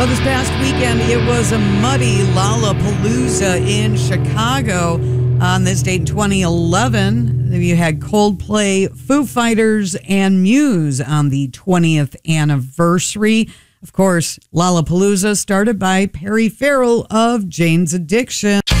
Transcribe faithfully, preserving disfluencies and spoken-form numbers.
Well, this past weekend, it was a muddy Lollapalooza in Chicago. On this date in twenty eleven, you had Coldplay, Foo Fighters, and Muse on the twentieth anniversary. Of course, Lollapalooza started by Perry Farrell of Jane's Addiction.